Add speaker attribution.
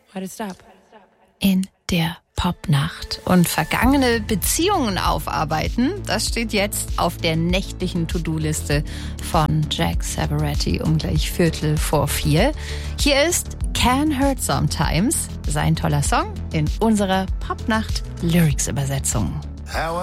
Speaker 1: In der Popnacht. Und vergangene Beziehungen aufarbeiten, das steht jetzt auf der nächtlichen To-Do-Liste von Jack Savoretti um gleich 3:45. Hier ist Can Hurt Sometimes, sein toller Song in unserer Popnacht-Lyrics-Übersetzung.